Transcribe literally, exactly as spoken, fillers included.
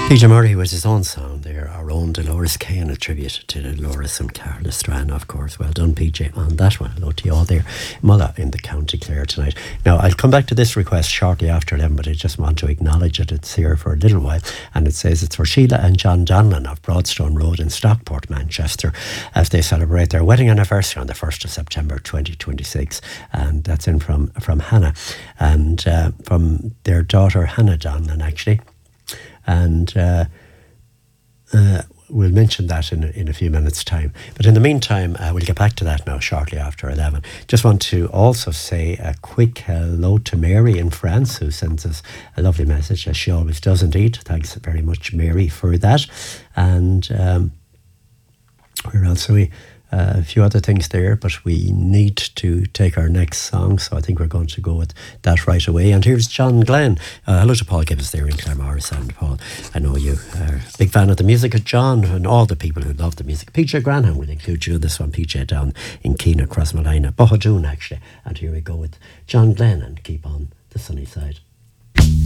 Peter Murray with his own song there, our own Dolores Kane, a tribute to Dolores and Carla Strana, of course. Well done, P J, on that one. Hello to you all there. Mulla in the County Clare tonight. Now, I'll come back to this request shortly after eleven, but I just want to acknowledge that it's here for a little while. And it says it's for Sheila and John Donlan of Broadstone Road in Stockport, Manchester, as they celebrate their wedding anniversary on the first of September twenty twenty-six. And that's in from, from Hannah and uh, from their daughter Hannah Donlan, actually. And uh, uh, we'll mention that in, in a few minutes' time. But in the meantime, uh, we'll get back to that now shortly after eleven. Just want to also say a quick hello to Mary in France, who sends us a lovely message, as she always does indeed. Thanks very much, Mary, for that. And um, where else are we? Uh, a few other things there, but we need to take our next song, so I think we're going to go with that right away. And here's John Glenn. Uh, hello to Paul Gibbons there in Claremorris. And Paul, I know you are a big fan of the music of John and all the people who love the music. P J Granham will include you in this one, P J, down in Keena, Crossmalina, Bohadoon actually. And here we go with John Glenn and Keep on the Sunny Side.